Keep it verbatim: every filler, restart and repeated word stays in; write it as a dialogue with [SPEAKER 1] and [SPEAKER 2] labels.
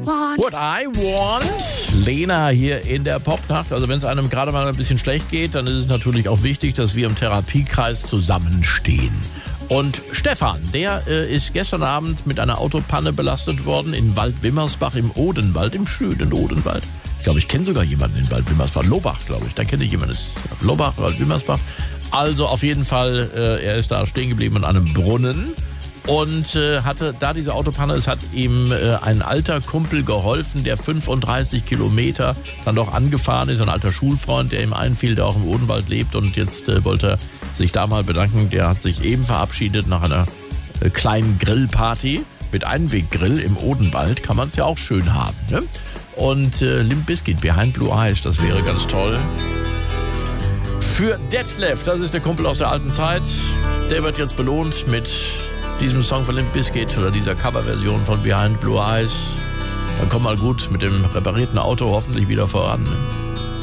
[SPEAKER 1] want.
[SPEAKER 2] What I want. Lena hier in der Popnacht. Also wenn es einem gerade mal ein bisschen schlecht geht, dann ist es natürlich auch wichtig, dass wir im Therapiekreis zusammenstehen. Und Stefan, der äh, ist gestern Abend mit einer Autopanne belastet worden in Waldwimmersbach im Odenwald, im schönen Odenwald. Ich glaube, ich kenne sogar jemanden in Waldwimmersbach. Lobach, glaube ich. Da kenne ich jemanden. Das ist Lobach, Waldwimmersbach. Also auf jeden Fall, äh, er ist da stehen geblieben an einem Brunnen. Und äh, hatte da diese Autopanne, es hat ihm äh, ein alter Kumpel geholfen, der fünfunddreißig Kilometer dann doch angefahren ist, ein alter Schulfreund, der ihm einfiel, der auch im Odenwald lebt. Und jetzt äh, wollte er sich da mal bedanken. Der hat sich eben verabschiedet nach einer äh, kleinen Grillparty mit Einweggrill im Odenwald. Kann man es ja auch schön haben, ne? Und äh, Limp Bizkit, Behind Blue Eyes, das wäre ganz toll. Für Detlef, das ist der Kumpel aus der alten Zeit, der wird jetzt belohnt mit diesem Song von Limp Bizkit oder dieser Coverversion von Behind Blue Eyes. Dann komm mal gut mit dem reparierten Auto hoffentlich wieder voran.